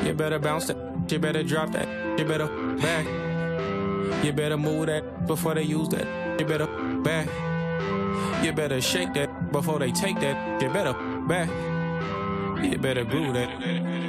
You better bounce that. You better drop that. You better back. You better move that before they use that. You better back. You better shake that before they take that. You better back. You better groove that.